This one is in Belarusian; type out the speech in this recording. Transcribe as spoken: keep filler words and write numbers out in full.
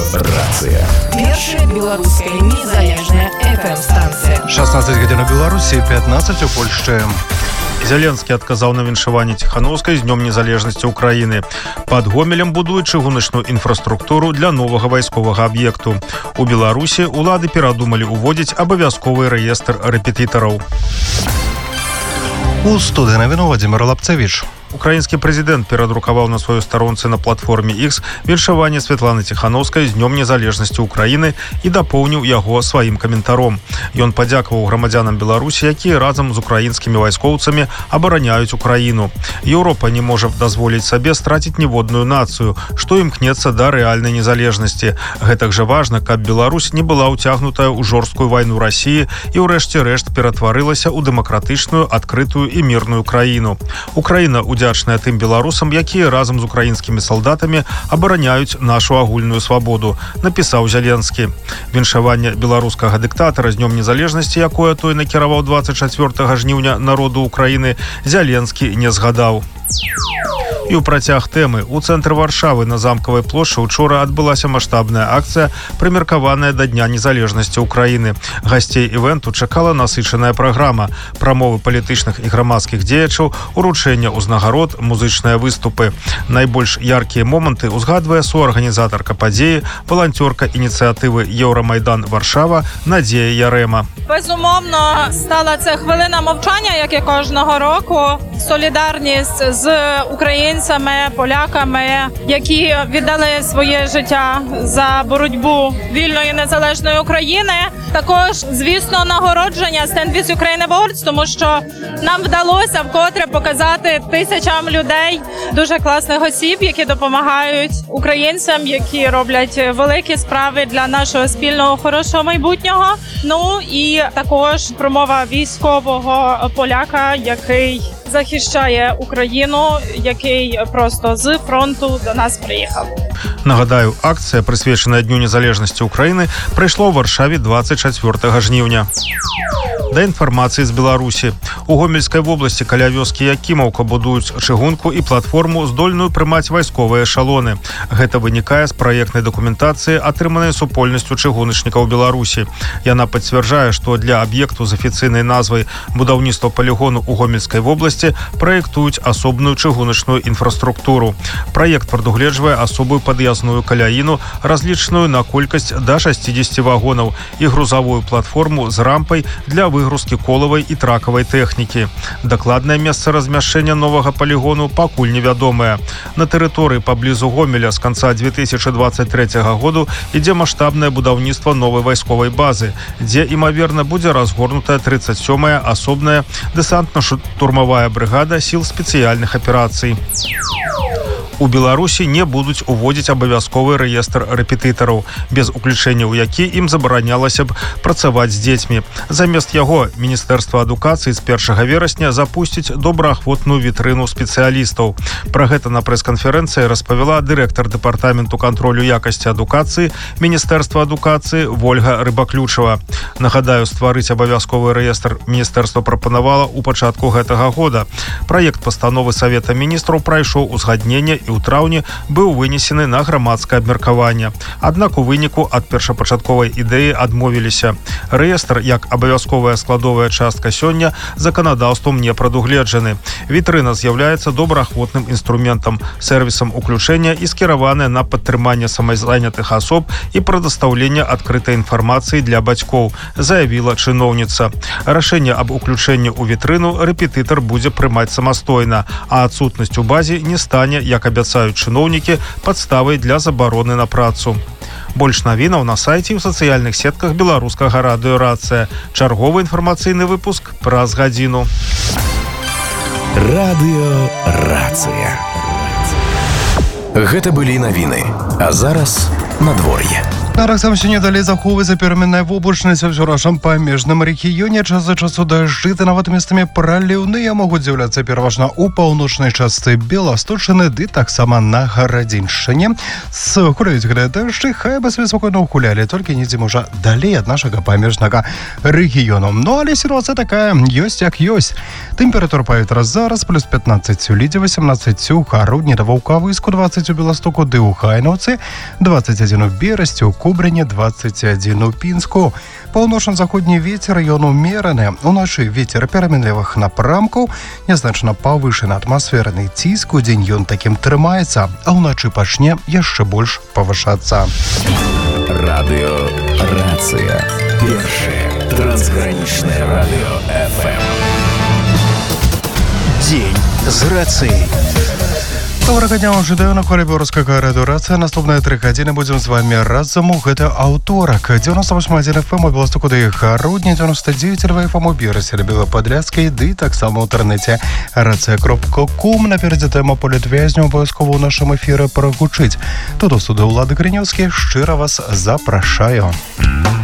Радыёрацыя. Першая беларуская незалежная эф эм-станцыя. шестнадцать гадзін у Беларусі, пятнадцать у Польшчы. Зеленскі адказаў на віншаванне Ціхановскай з днём незалежнасці Украіны. Пад Гомелем будуюць чыгуначную інфраструктуру для новага вайсковага аб'екту. У Беларусі улады перадумалі ўводзіць абавязковы рэестр рэпетытараў. У студыі навін Владимир Лапцевич. Украінскі прэзідэнт перадрукаваў на сваёй старонцы на платформе X віншаванне Святланы Ціхановскай з днём незалежнасці Украіны і дапоўніў яго сваім каментаром. Ён падзякаваў грамадзянам Беларусі, якія разам з украінскімі вайскоўцамі абараняюць Украіну. Еўропа не можа дазволіць сабе страціць ніводную нацыю, што імкнецца да рэальнай незалежнасці. Гэтак жа важна, каб Беларусь не была ўцягнутая ў жорсткую вайну Расіі і ўрэшце рэшт ператварылася ў дэмакратычную, адкрытую і мірную краіну. Украіна удзячная тым беларусам, якія разам з украінскімі салдатамі абараняюць нашу агульную свабоду, напісаў Зеленскі. Віншаванне беларускага дыктатара з днём незалежнасці, якое той накіраваў дваццаць чацвёртага жніўня народу Украіны, Зеленскі не згадаў. І ў працяг тэмы у цэнтры Варшавы на замкавай плошчы учора адбылася маштабная акцыя, прымеркаваная да Дня незалежнасці Украіны. Гасцей івенту чакала насычаная праграма, прамовы палітычных і грамадскіх дзеячаў, уручэння ўзнагарод, музычныя выступы. Найбольш яркія моманты узгадвае суарганізатарка падзеі, валанцёрка ініцыятывы Євромайдан Варшава Надія Ярема. Безумовно, стала це хвилина мовчання, як і кожного року. Солідарність з українцями, поляками, які віддали своє життя за боротьбу вільної незалежної України. Також, звісно, нагородження Stand with Ukraine Awards, тому що нам вдалося вкотре показати тисячам людей дуже класних осіб, які допомагають українцям, які роблять великі справи для нашого спільного хорошого майбутнього. Ну і також промова військового поляка, який захищає Україну, який просто з фронту до нас приїхав. Нагадаю, акція, присвячена Дню незалежності України, пройшла у Варшаві двадцять чацвёртага жніўня. Да інфармацыі з Беларусі. У Гомельскай вобласці каля вёскі Якімаўка будуюць чыгунку і платформу, здольную прымаць вайсковыя эшалоны. Гэта вынікае з праектнай дакументацыі, атрыманай супольнасцю чыгуначнікаў Беларусі. Яна пацвярджае, што для аб'екту з афіцыйнай назвай будаўніцтва палігону ў Гомельскай вобласці праектуюць асобную чыгуначную інфраструктуру. Праект прадугледжвае асобую пад'язную каляіну, разлічаную на колькасць да шасцідзесяці вагонаў і грузавую платформу з рампай для выгрузкі колавай і тракавай тэхнікі. Дакладнае месца размяшчэння новага палігону пакуль невядомае. На тэрыторыі паблізу Гомеля з канца две тысячы дваццаць трэцяга году ідзе маштабнае будаўніцтва новай вайсковай базы, дзе, імаверна, будзе разгорнутая трыццаць сёмая асобная дэсантна-штурмавая брыгада сіл спецыяльных аперацый. У Беларусі не будуць уводзіць абавязковы рэестр рэпетытараў, без уключэння ў які ім забаранялася б працаваць з дзецьмі. Замест яго Міністэрства адукацыі з першага верасня запусціць добраахвотную вітрыну спецыялістаў. Пра гэта на прэс-канферэнцыі распавяла дырэктар дэпартаменту кантролю якасці адукацыі Міністэрства адукацыі Вольга Рыбаключава. Нагадаю, стварыць абавязковы рэестр міністэрства прапанавала ў пачатку гэтага года. Праект пастановы Савета міністраў прайшоў узгадненне і ў траўні быў вынесены на грамадскае абмеркаванне. Аднак у выніку ад першапачатковай ідэі адмовіліся. Рэестр, як абавязковая складовая частка сёння, заканадаўствам не прадугледжаны. Вітрына з'яўляецца добраахвотным інструментам, сервісам уключэння і скіраваная на падтрыманне самазанятых асоб і прадастаўлення адкрытай інфармацыі для бацькоў, заявіла чыноўніца. Рашэнне аб уключэнні ў вітрыну рэпетытар будзе прымаць самастойна, а адсутнасць у базе не стане, як абяцаюць чыноўнікі, падставай для забароны на працу. Больш навінаў на сайце і ў сацыяльных сетках беларускага радыёрацыя. Чарговы інфармацыйны выпуск праз гадзіну. Радыёрацыя. Гэта былі навіны. А зараз надвор'е. На сам сёння далей захоўваецца пераменная воблачнасць у нашым памежным рэгіёне. Час за часу дажджы, та нават месцамі праліўныя могуць з'яўляцца пераважна ў паўночнай частцы Беласточчыны, ды таксама на Гарадзіншчыне. Гуляюць гэтыя дажджы, хай бы сабе спакойна гулялі, толькі недзе можа далей ад нашага памежнага рэгіёну. Ну, але сітуацыя такая, ёсць як ёсць. Тэмпература паветра зараз плюс пятнадцать у Лідзе, восемнадцать у Гародні да Ваўкавыску, двадцать у Беластоку ды ў Хайнаўцы, двадцать один у Берасці, у Кубрыне, двадцать один у Пінску. Паўночна-заходні вецер ён умераны. Уначы вецер пераменлівых напрамкаў, нязначна павышаны атмасферны ціск, у дзень ён такім трымаецца, а ўначы пачне яшчэ больш павышацца. Радыё Рацыя. Першае трансгранічнае радыё эф эм. Дзень з рацыяй. Добрага дня, жадаю на хвале беларускага радыё Рацыя. Наступныя тры гадзіны будзем з вамі разам. Гэта аўторак. дзевяносто восемь один эф эм у Беластоку ды Гародні, девяносто девять эф эм у Берасе, Белападляцкай, ды таксама ў інтэрнэце рацыя кропка ком. Наперадзе тэма політвязняў абавязкова ў нашым эфіры прагучыць. Тут у студыі Ўлады Грынёўскі шчыра вас запрашаю.